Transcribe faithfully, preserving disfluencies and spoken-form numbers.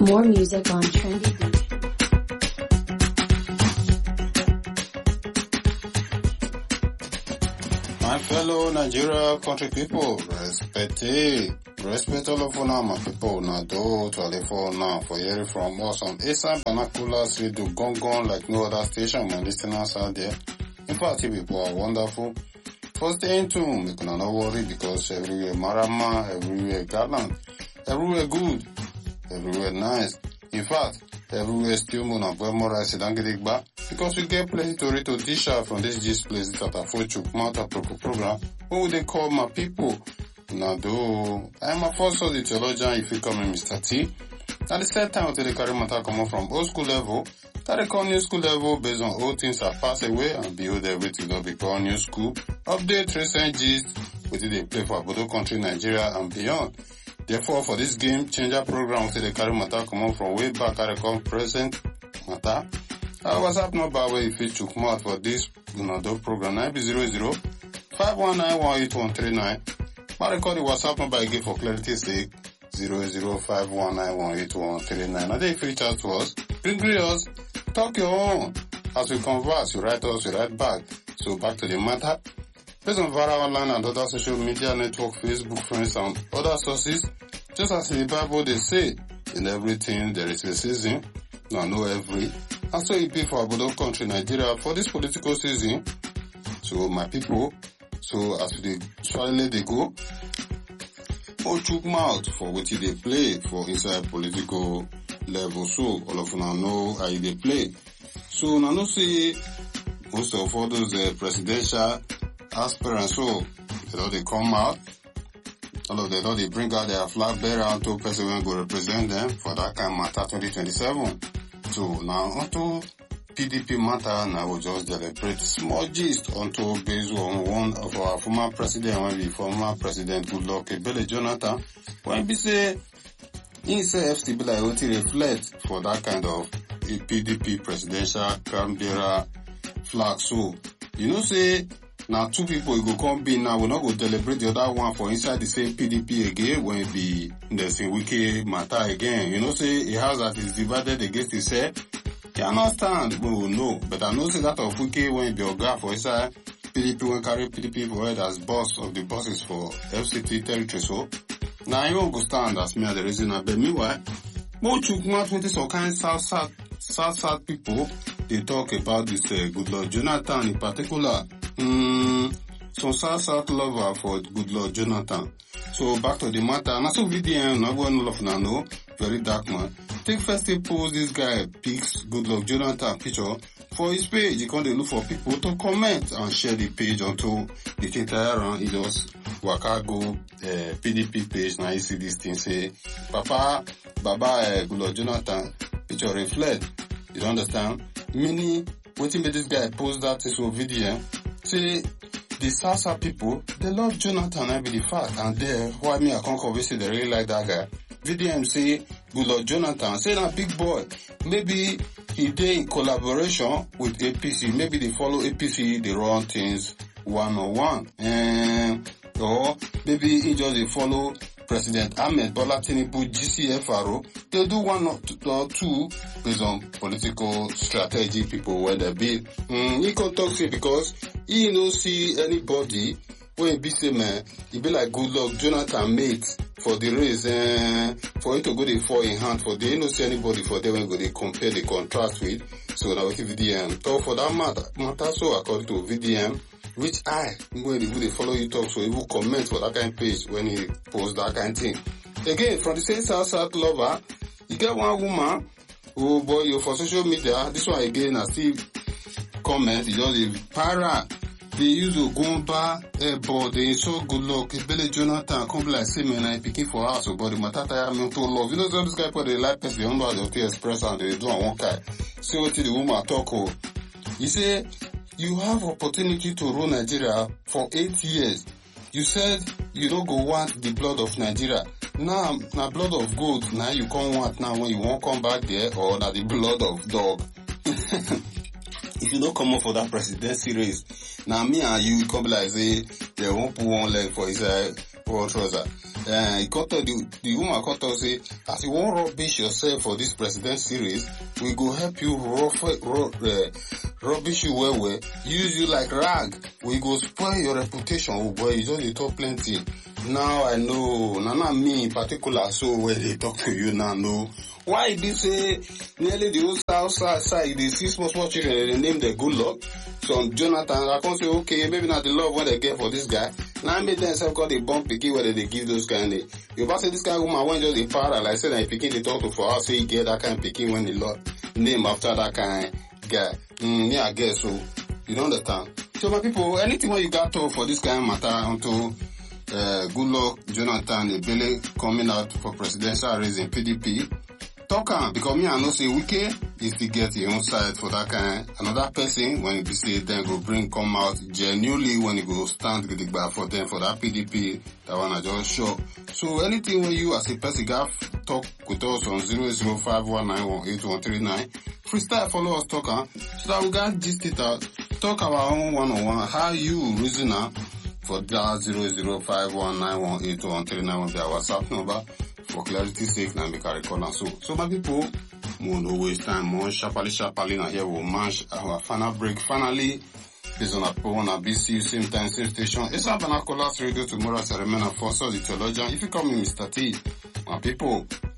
More music on Trendy Beat. My fellow Nigeria country people, respect it. Respect all of una, my people. Now do to all for now for hearing from us on Esan Banakulas Radio Gong Gong like no other station. My listeners out there. In fact, you people are wonderful. For staying tuned, you can not worry because everywhere marama, everywhere gallant, everywhere good, everywhere nice. In fact, everywhere still moon and more rice than get it back because we get plenty to read to dish out from this gist place that I for Chukmata program. What would they call my people? Now do I am a first of the theologian if you come in Mister T. At the same time, until the carry matter come from old school level, that they call new school level based on all things that pass away and behold everything that we call new school. Update recent gist, which they play for Bodo country, Nigeria and beyond. Therefore, for this game changer program, until the carry matter come from way back, I record present matter. Our WhatsApp number where if you took more for this Gunado program, nine zero zero five one nine one eight one three nine. I record the WhatsApp number again for clarity's sake, zero zero five one nine one eight one three nine. And then if you reach out to us, bring us, talk your own. As we converse, you write us, you write back. So back to the matter. Based on Vara Online and other social media network, Facebook, friends, and other sources, just as in the Bible they say, in everything there is a season. Now, no every. And so it be for Abodo country, Nigeria, for this political season. So my people, so as they swallow they go, or chook mouth for what they play for inside political level. So all of them know how they play. So now no say most of all those uh, presidential aspirants, so you know they come out. All of them, know they bring out their flag bearer to person who will represent them for that kind of matter twenty twenty-seven. So now onto P D P matter, now we'll just deliberate small gist onto based on one of our former president, when we former president Goodluck Ebele Jonathan, when we say, he say F C B like what he reflect for that kind of a P D P presidential Canberra flag. So, you know say, now two people go come be now, we're not going to deliberate the other one for inside the same P D P again when it be the same wiki matter again. You know say, a house that is divided against itself, cannot stand, we will know. But I know say that of wiki when it be Oga for inside P D P, when carry P D P for head as boss of the bosses for F C T territory. So, now you won't go stand as me as the reason. But meanwhile, more Chukma twenty so kind South South, South South people, they talk about this uh, Goodluck Jonathan in particular. Hmm, some South South lover for Goodluck Jonathan. So back to the matter. And also V D M, not one of know, very dark man. Take first they post this guy pics Goodluck Jonathan picture for his page. He can't look for people to comment and share the page until the entire round. He just waka go uh, P D P page. Now you see this thing say, Papa, Baba uh, Goodluck Jonathan picture reflect. You don't understand? Many waiting for this guy post that is for V D M. Say the Sasa people, they love Jonathan, I be the fact, and there, why me I can't convince they really like that guy. V D M say, Goodluck Jonathan, say that big boy, maybe he did in collaboration with A P C, maybe they follow A P C, they run things one on one, and or maybe he just they follow President Ahmed Bola Tinubu G C F R O, they do one or two based on political strategy people where they be. Mm, he can talk to because he no see anybody when be say man, he be like Goodluck Jonathan mate for the race, uh, for him to go they fall in hand for they no see anybody for them when go they compare the contrast with. So now V D M talk for that matter, matter so according to V D M, which I, when they follow you talk, so he will comment for that kind of page when he post that kind of thing. Again, from the same South South lover, you get one woman, oh boy, you for social media, this one again, I see comment, you just the para, they use to go back, eh, but they so good luck, Ebele Jonathan, come like, say, man, I picking for us, but the matata, I'm to love. You know, some this guy put the light person, the number of the express, and they do on one guy. See what the woman talk, oh. He say, you have opportunity to rule Nigeria for eight years. You said you don't go want the blood of Nigeria. Now, now blood of goat, now you can't want now when you won't come back there, or now the blood of dog. If you don't come up for that presidency race, now me and you come like say, they won't put one leg for his uh, for trouser. Uh, he cut the, the woman cut us say, as you won't rubbish yourself for this president series, we go help you rough, rough, uh, rubbish you well, well, use you like rag. We go spoil your reputation. Oh boy, you just dey talk plenty. Now I know, now not me in particular, so when they talk to you now, know. Why did they say nearly the whole south side, side they see small, small children, they name them good luck. So Jonathan, I can say, okay, maybe not the love what they get for this guy. Now I made themselves call the bump picky where they give those kind of, you about say this guy woman when just a para, like I said, I picking the talk to for us, say he get that kind of picking when the Lord name after that kind of guy. Mm, yeah, I guess so. You don't understand? So my people, anything what you got to for this kind of matter until uh, good luck, Jonathan, the Billy coming out for presidential race in P D P. Talk on, because me I know say Wike is to get your own side for that kind. Another person, when he say then go bring come out genuinely when he go stand with the bar for them for that P D P, that one I just show. So anything when you as a person got talk with us on zero zero five one nine one eight one three nine, freestyle follow us talk on, so that we got gist it out, talk our own one on one, how you reason now for that zero zero five one nine one eight one three nine will be our WhatsApp number. For clarity's sake, now make a record and so. So my people, we no waste time, more sharply, sharply, now here we'll match our final break. Finally, based on a phone and B C U, same time, same station. It's a Banacolas Radio tomorrow, as I remain a force of the theologian. If you call me Mister T, my people,